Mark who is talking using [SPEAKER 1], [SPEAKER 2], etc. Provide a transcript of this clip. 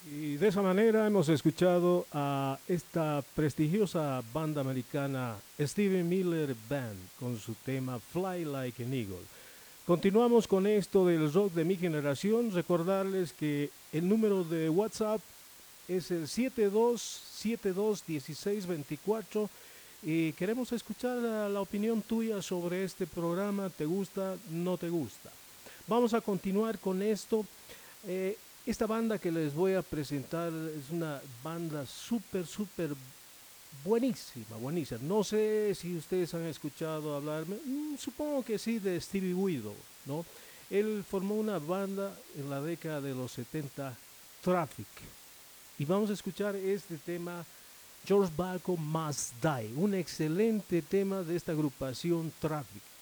[SPEAKER 1] Y de esa manera hemos escuchado a esta prestigiosa banda americana Steven Miller Band con su tema Fly Like an Eagle. Continuamos con esto del rock de mi generación. Recordarles que el número de WhatsApp es el 72721624 y queremos escuchar la opinión tuya sobre este programa. ¿Te gusta? ¿No te gusta? Vamos a continuar con esto. Esta banda que les voy a presentar es una banda súper buenísima, buenísima. No sé si ustedes han escuchado hablar, supongo que sí, de Stevie Wonder, ¿no? Él formó una banda en la década de los 70, Traffic. Y vamos a escuchar este tema, George Michael Must Die, un excelente tema de esta agrupación Traffic.